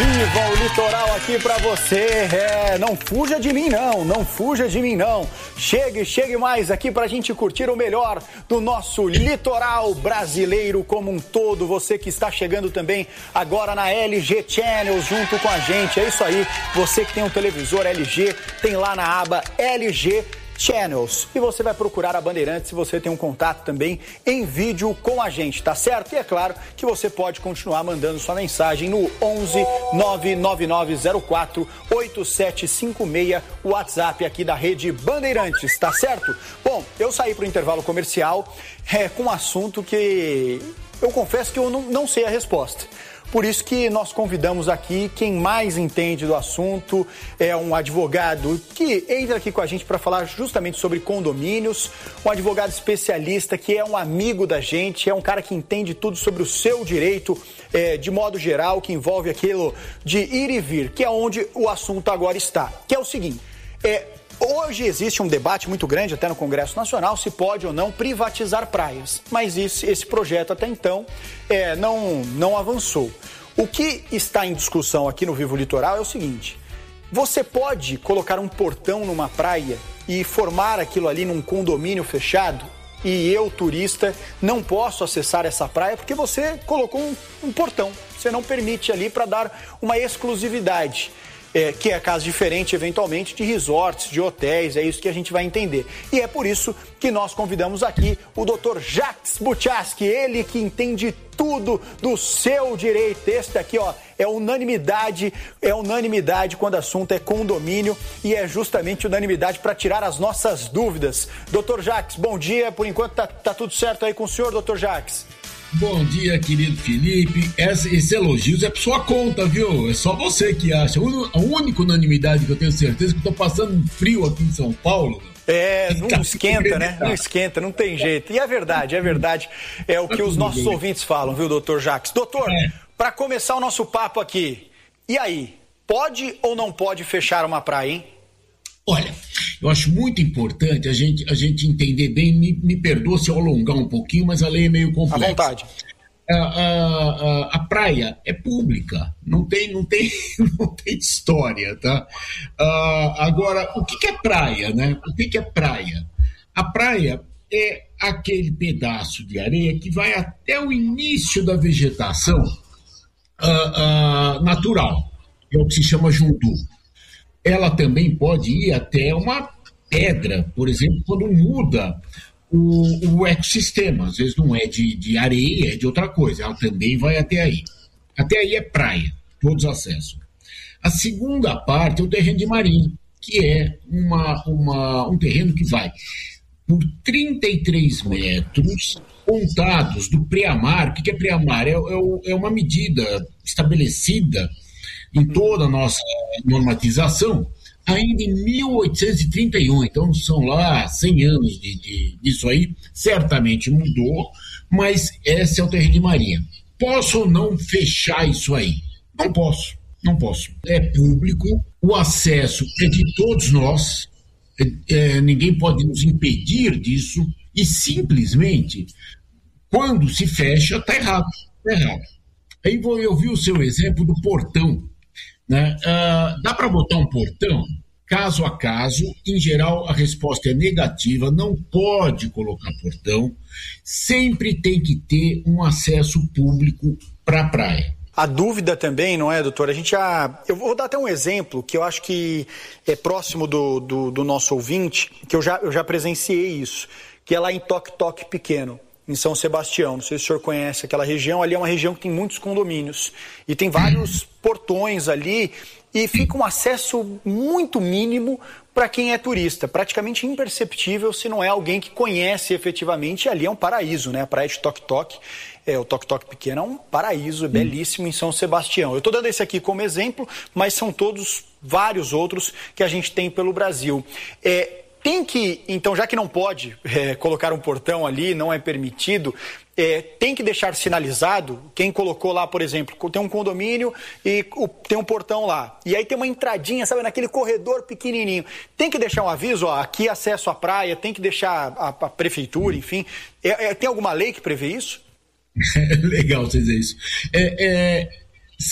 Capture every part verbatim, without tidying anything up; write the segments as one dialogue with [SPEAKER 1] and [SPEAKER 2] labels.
[SPEAKER 1] Viva o litoral aqui pra você. É, não fuja de mim não, não fuja de mim não. Chegue, chegue mais aqui pra gente curtir o melhor do nosso litoral brasileiro como um todo. Você que está chegando também agora na L G Channels junto com a gente. É isso aí, você que tem um televisor L G, tem lá na aba L G Channels. E você vai procurar a Bandeirantes se você tem um contato também em vídeo com a gente, tá certo? E é claro que você pode continuar mandando sua mensagem no onze nove nove nove zero quatro oito sete cinco seis, o WhatsApp aqui da Rede Bandeirantes, tá certo? Bom, eu saí para o intervalo comercial é, com um assunto que eu confesso que eu não, não sei a resposta. Por isso que nós convidamos aqui quem mais entende do assunto, é um advogado que entra aqui com a gente para falar justamente sobre condomínios, um advogado especialista que é um amigo da gente, é um cara que entende tudo sobre o seu direito, é, de modo geral, que envolve aquilo de ir e vir, que é onde o assunto agora está, que é o seguinte, é... Hoje existe um debate muito grande até no Congresso Nacional se pode ou não privatizar praias, mas esse, esse projeto até então é, não, não avançou. O que está em discussão aqui no Vivo Litoral é o seguinte, você pode colocar um portão numa praia e formar aquilo ali num condomínio fechado e eu, turista, não posso acessar essa praia porque você colocou um, um portão, você não permite ali para dar uma exclusividade. É, que é caso diferente, eventualmente, de resorts, de hotéis, é isso que a gente vai entender. E é por isso que nós convidamos aqui o doutor Jacques Buchaski, ele que entende tudo do seu direito. Este aqui, ó, é unanimidade, é unanimidade quando o assunto é condomínio e é justamente unanimidade para tirar as nossas dúvidas. doutor Jacques, bom dia, por enquanto tá, tá tudo certo aí com o senhor, doutor Jacques?
[SPEAKER 2] Bom dia, querido Felipe. Esse, esse elogio é por sua conta, viu? É só você que acha. A única unanimidade que eu tenho certeza é que eu tô passando um frio aqui em São Paulo.
[SPEAKER 1] É, não tá esquenta, né? Não esquenta, não tem jeito. E é verdade, é verdade. É o que os nossos ouvintes falam, viu, doutor Jacques? Doutor, é. Para começar o nosso papo aqui, e aí? Pode ou não pode fechar uma praia, hein?
[SPEAKER 2] Olha, eu acho muito importante a gente, a gente entender bem, me, me perdoa se eu alongar um pouquinho, mas a lei é meio complexa.
[SPEAKER 1] À vontade.
[SPEAKER 2] A, a, a, a praia é pública, não tem, não tem, não tem história, tá? Uh, agora, o que, que é praia, né? O que, que é praia? A praia é aquele pedaço de areia que vai até o início da vegetação uh, uh, natural, é o que se chama jundu. Ela também pode ir até uma pedra, por exemplo, quando muda o, o ecossistema. Às vezes não é de, de areia, é de outra coisa. Ela também vai até aí. Até aí é praia, todos acessam. A segunda parte é o terreno de marinho, que é uma, uma, um terreno que vai por trinta e três metros contados do pré-mar. O que é pré-mar? É, é, é uma medida estabelecida em toda a nossa normatização, ainda em mil oitocentos e trinta e um, então são lá cem anos de, de, disso aí, certamente mudou, mas esse é o terreno de marinha. Posso ou não fechar isso aí? Não posso, não posso. É público, o acesso é de todos nós, é, é, ninguém pode nos impedir disso, e simplesmente, quando se fecha, está errado, está errado. Aí eu vi o seu exemplo do portão. Né? Uh, dá para botar um portão? Caso a caso, em geral a resposta é negativa, não pode colocar portão, sempre tem que ter um acesso público para a praia.
[SPEAKER 1] A dúvida também, não é, doutor? A gente já... Eu vou dar até um exemplo que eu acho que é próximo do, do, do nosso ouvinte, que eu já, eu já presenciei isso, que é lá em Toque Toque Pequeno, em São Sebastião. Não sei se o senhor conhece aquela região. Ali é uma região que tem muitos condomínios e tem vários portões ali e fica um acesso muito mínimo para quem é turista, praticamente imperceptível se não é alguém que conhece efetivamente. E ali é um paraíso, né? A praia de Toque Toque, é, o Toque Toque Pequeno é um paraíso, é belíssimo em São Sebastião. Eu estou dando esse aqui como exemplo, mas são todos vários outros que a gente tem pelo Brasil. É, Tem que, então, já que não pode é, colocar um portão ali, não é permitido, é, tem que deixar sinalizado, quem colocou lá, por exemplo, tem um condomínio e o, tem um portão lá, e aí tem uma entradinha, sabe, naquele corredor pequenininho, tem que deixar um aviso, ó, aqui acesso à praia, tem que deixar a, a prefeitura, enfim, é, é, tem alguma lei que prevê isso?
[SPEAKER 2] É legal você dizer isso. É, é, sim,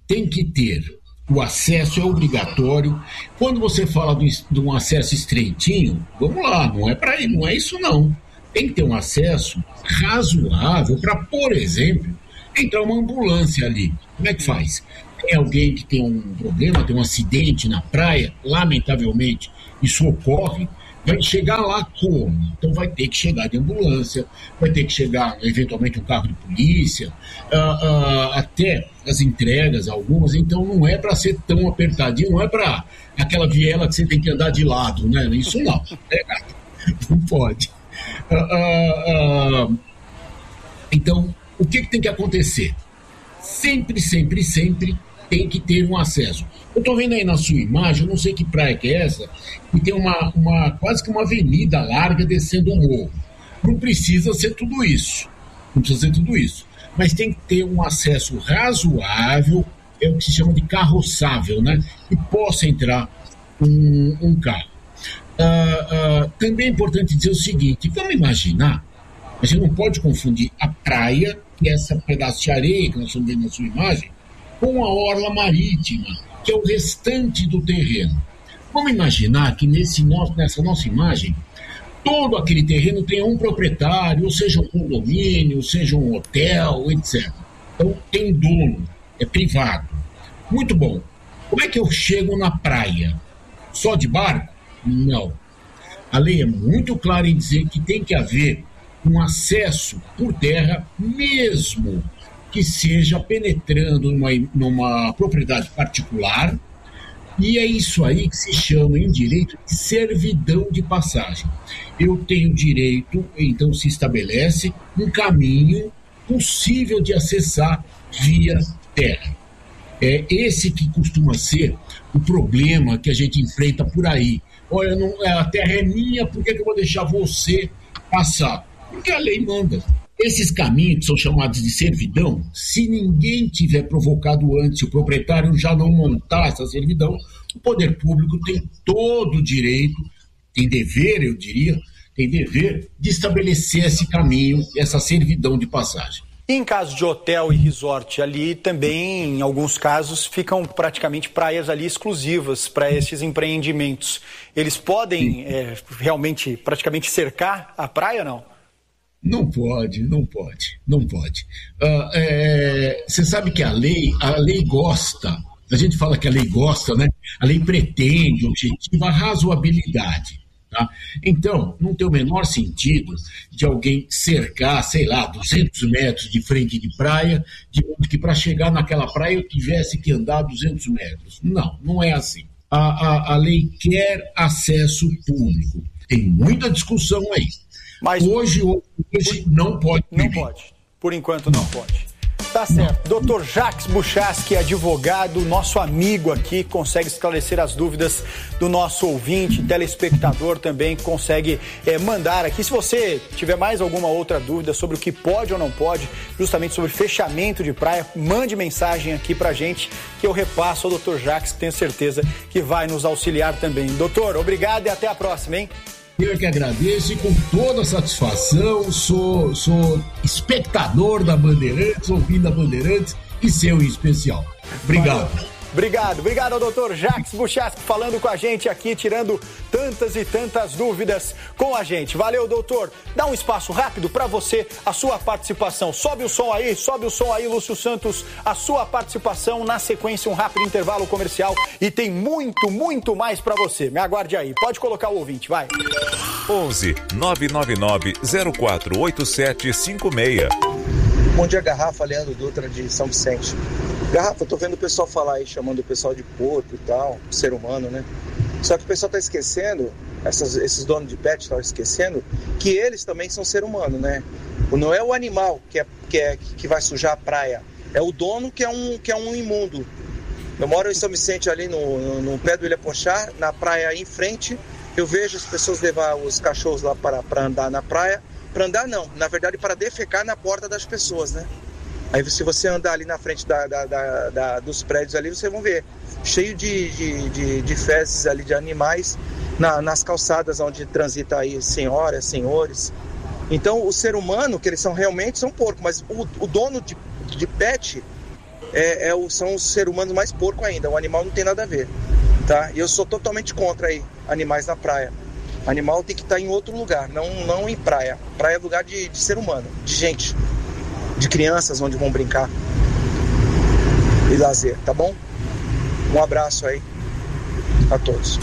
[SPEAKER 2] tem que ter o acesso, é obrigatório. Quando você fala de, de um acesso estreitinho, vamos lá, não é para ir, não é isso não. Tem que ter um acesso razoável para, por exemplo, entrar uma ambulância ali. Como é que faz? Tem alguém que tem um problema, tem um acidente na praia, lamentavelmente, isso ocorre, vai chegar lá como? Então vai ter que chegar de ambulância, vai ter que chegar, eventualmente, um carro de polícia, uh, uh, até as entregas, algumas. Então não é para ser tão apertadinho, não é para aquela viela que você tem que andar de lado, né? Isso não, né? Não pode. Uh, uh, uh, então, o que, que tem que acontecer? Sempre, sempre, sempre tem que ter um acesso. Eu estou vendo aí na sua imagem, eu não sei que praia que é essa, que tem uma, uma, quase que uma avenida larga descendo o morro. Não precisa ser tudo isso, não precisa ser tudo isso, mas tem que ter um acesso razoável, é o que se chama de carroçável, né? E possa entrar um, um carro. Uh, uh, também é importante dizer o seguinte, vamos imaginar, a gente não pode confundir a praia, que é essa pedaço de areia que nós estamos vendo na sua imagem, com a orla marítima, que é o restante do terreno. Vamos imaginar que nesse nosso, nessa nossa imagem, todo aquele terreno tem um proprietário, ou seja um condomínio, seja um hotel, etcétera. Então tem dono, é privado. Muito bom. Como é que eu chego na praia? Só de barco? Não. A lei é muito clara em dizer que tem que haver um acesso por terra, mesmo que seja penetrando numa, numa propriedade particular, e é isso aí que se chama em direito de servidão de passagem. Eu tenho direito, então se estabelece um caminho possível de acessar via terra. É esse que costuma ser o problema que a gente enfrenta por aí. Olha, não, a terra é minha, por que, que eu vou deixar você passar? Porque a lei manda. Esses caminhos que são chamados de servidão, se ninguém tiver provocado antes, o proprietário já não montar essa servidão, o poder público tem todo o direito, tem dever, eu diria, tem dever de estabelecer esse caminho, essa servidão de passagem.
[SPEAKER 1] E em caso de hotel e resort ali, também, em alguns casos, ficam praticamente praias ali exclusivas para esses empreendimentos. Eles podem é, realmente, praticamente cercar a praia, não?
[SPEAKER 2] Não pode, não pode, não pode. Uh, é, você sabe que a lei, a lei gosta, a gente fala que a lei gosta, né? A lei pretende, objetiva a razoabilidade. Tá? Então, não tem o menor sentido de alguém cercar, sei lá, duzentos metros de frente de praia, de modo que para chegar naquela praia eu tivesse que andar duzentos metros. Não, não é assim. A, a, a lei quer acesso público. Tem muita discussão aí. Mas hoje, hoje não pode.
[SPEAKER 1] Não pode. Por enquanto não pode. Tá certo. doutor Jacques Buchaski, advogado, nosso amigo aqui, consegue esclarecer as dúvidas do nosso ouvinte, telespectador também consegue é, mandar aqui. Se você tiver mais alguma outra dúvida sobre o que pode ou não pode, justamente sobre fechamento de praia, mande mensagem aqui pra gente, que eu repasso ao doutor Jacques, que tenho certeza que vai nos auxiliar também. Doutor, obrigado e até a próxima, hein?
[SPEAKER 2] Eu que agradeço e com toda satisfação sou, sou espectador da Bandeirantes, ouvindo a Bandeirantes e seu em especial. Obrigado.
[SPEAKER 1] Valeu. Obrigado, obrigado ao doutor Jacques Buchaski falando com a gente aqui, tirando tantas e tantas dúvidas com a gente. Valeu, doutor. Dá um espaço rápido para você, a sua participação. Sobe o som aí, sobe o som aí, Lúcio Santos, a sua participação. Na sequência, um rápido intervalo comercial e tem muito, muito mais para você. Me aguarde aí. Pode colocar o ouvinte, vai.
[SPEAKER 3] onze nove nove nove zero quatro oito sete cinco seis.
[SPEAKER 4] Bom dia, Garrafa, Leandro Dutra de São Vicente. Garrafa, eu tô vendo o pessoal falar aí, chamando o pessoal de porco e tal, ser humano, né? Só que o pessoal tá esquecendo, essas, esses donos de pet estão esquecendo, que eles também são ser humano, né? Não é o animal que, é, que, é, que vai sujar a praia, é o dono que é um, que é um imundo. Eu moro em São Vicente, ali no, no, no pé do Ilha Pochá, na praia em frente, eu vejo as pessoas levar os cachorros lá para, para andar na praia. Para andar não, na verdade para defecar na porta das pessoas, né? Aí se você andar ali na frente da, da, da, da, dos prédios ali, vocês vão ver cheio de, de, de, de fezes ali de animais na, nas calçadas onde transita aí senhoras, senhores. Então o ser humano, que eles são realmente, são porco, mas o, o dono de, de pet, é, é o, são os seres humanos mais porcos ainda. O animal não tem nada a ver, tá? E eu sou totalmente contra aí, animais na praia. Animal tem que estar em outro lugar, não, não em praia. Praia é lugar de, de ser humano, de gente, de crianças onde vão brincar e lazer, tá bom? Um abraço aí a todos.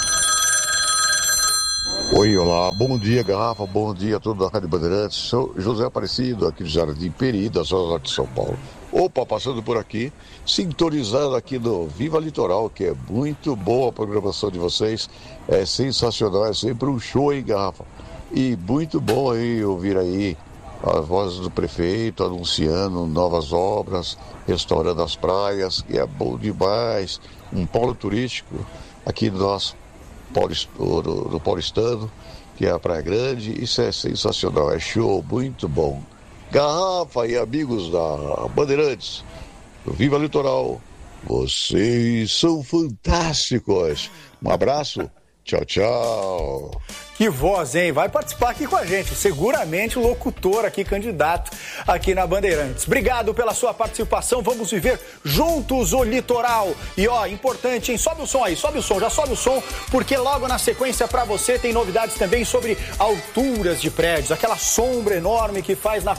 [SPEAKER 5] Oi, olá, bom dia, Garrafa, bom dia a todos da Rádio Bandeirantes. Sou José Aparecido, aqui do Jardim Peri, da Zona Norte de São Paulo. Opa, passando por aqui, sintonizando aqui no Viva Litoral, que é muito boa a programação de vocês, é sensacional, é sempre um show, hein, Garrafa? E muito bom aí ouvir aí as vozes do prefeito anunciando novas obras, restaurando as praias, que é bom demais, um polo turístico aqui do nosso Paulistano, do, do Paulistano, que é a Praia Grande. Isso é sensacional, é show, muito bom. Garrafa e amigos da Bandeirantes, do Viva Litoral, vocês são fantásticos. Um abraço, tchau, tchau.
[SPEAKER 1] Que voz, hein? Vai participar aqui com a gente, seguramente locutor aqui, candidato aqui na Bandeirantes. Obrigado pela sua participação, vamos viver juntos o litoral. E ó, importante, hein? Sobe o som aí, sobe o som, já sobe o som, porque logo na sequência pra você tem novidades também sobre alturas de prédios, aquela sombra enorme que faz na